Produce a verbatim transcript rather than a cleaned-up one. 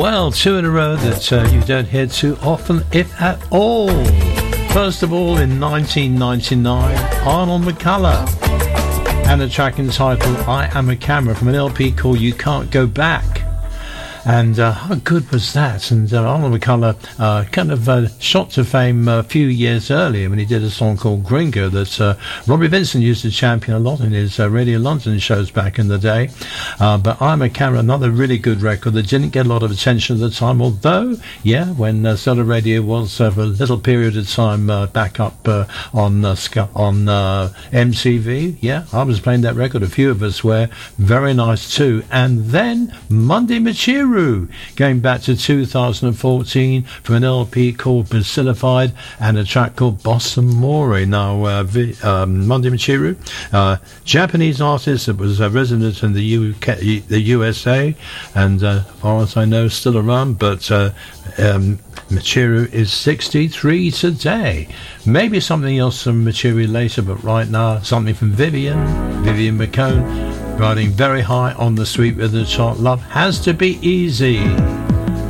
Well, two in a row that uh, you don't hear too often, if at all. First of all, in nineteen ninety-nine, Arnold McCuller, and a track entitled I Am a Camera from an L P called You Can't Go Back. And uh, how good was that? And uh, Arnold McCuller uh, kind of uh, shot to fame a few years earlier when he did a song called Gringo that uh, Robbie Vincent used to champion a lot in his uh, Radio London shows back in the day. Uh, but I'm a Camera, another really good record that didn't get a lot of attention at the time, although, yeah, when uh, Solar Radio was uh, for a little period of time uh, back up uh, on uh, on uh, M C V, yeah, I was playing that record, a few of us were. Very nice too. And then Monday Machiru, going back to two thousand fourteen from an L P called Basilified and a track called Bossa Mori. Now, uh, vi- um, Monday Machiru, uh, Japanese artist that was a resident in the U K, the U S A, and uh, as far as I know, still around, but uh, um, Machiru is sixty-three today. Maybe something else from Machiru later, but right now, something from Vivian, Vivian McCone, riding very high on the Sweet Rhythm chart. Love Has to Be Easy.